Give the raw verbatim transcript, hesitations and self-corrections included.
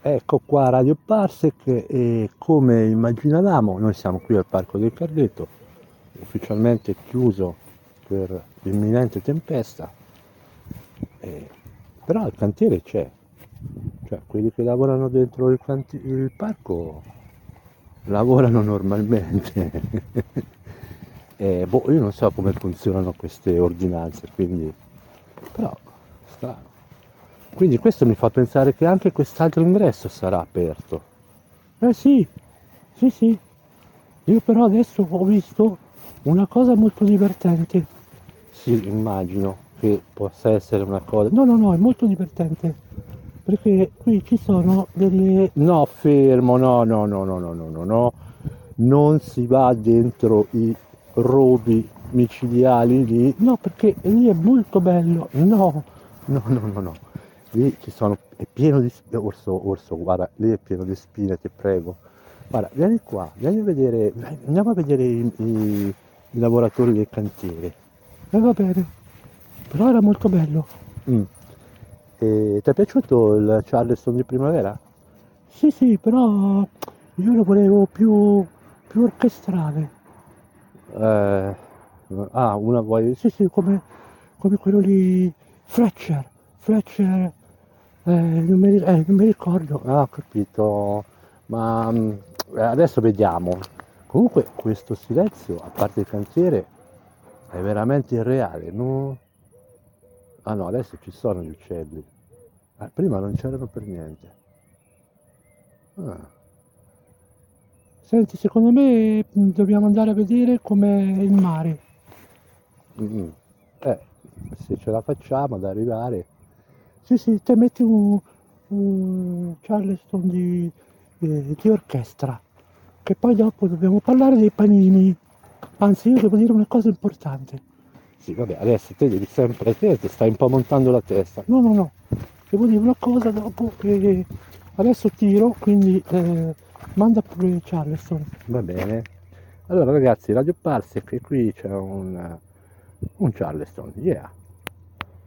Ecco qua Radio Parsec e come immaginavamo noi siamo qui al Parco del Cardeto, ufficialmente chiuso per l'imminente tempesta, e- però il cantiere c'è, cioè quelli che lavorano dentro il, canti- il parco lavorano normalmente. E, boh, io non so come funzionano queste ordinanze, quindi, però strano. Quindi questo mi fa pensare che anche quest'altro ingresso sarà aperto. Eh sì, sì, sì. Io però adesso ho visto una cosa molto divertente. Sì, immagino che possa essere una cosa. No, no, no, è molto divertente. Perché qui ci sono delle. No, fermo, no, no, no, no, no, no, no, no. Non si va dentro i rovi micidiali lì. No, perché lì è molto bello. No, no, no, no, no. Lì ci sono. È pieno di. sp- Orso, orso, guarda, lì è pieno di spine, ti prego. Guarda, vieni qua, vieni a vedere, andiamo a vedere i, i- i lavoratori del cantiere. E va bene, però era molto bello. Mm. E ti è piaciuto il Charleston di primavera? Sì, sì, però io lo volevo più, più orchestrale. Eh, ah, una vuoi? Sì, sì, come, come quello lì, Fletcher, Fletcher, eh, non mi, eh, non mi ricordo. Ah, ho capito, ma mm, eh, adesso vediamo. Comunque questo silenzio, a parte il cantiere, è veramente irreale, no? Ah no, adesso ci sono gli uccelli. Ah, prima non c'erano per niente. Ah. Senti, secondo me mm, dobbiamo andare a vedere com'è il mare. Mm. Eh, se ce la facciamo ad arrivare. Sì, sì, te metti un, un Charleston di, eh, di orchestra, che poi dopo dobbiamo parlare dei panini. Anzi, io devo dire una cosa importante. Sì, vabbè, adesso te devi sempre, te ti stai un po' montando la testa. No, no, no, devo dire una cosa dopo che adesso tiro, quindi eh, manda pure Charleston. Va bene. Allora ragazzi, Radio Parsec, e qui c'è un, un Charleston, yeah.